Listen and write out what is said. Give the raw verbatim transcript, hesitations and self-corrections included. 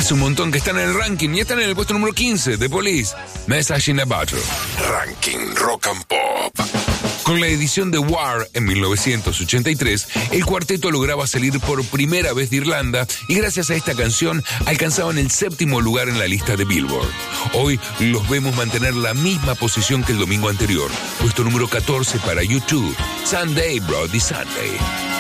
Hace un montón que están en el ranking y están en el puesto número quince de Police. Message in a Bottle. Ranking Rock and Pop. Con la edición de War en mil novecientos ochenta y tres, el cuarteto lograba salir por primera vez de Irlanda y gracias a esta canción alcanzaban el séptimo lugar en la lista de Billboard. Hoy los vemos mantener la misma posición que el domingo anterior, puesto número catorce para U dos, Sunday Bloody Sunday.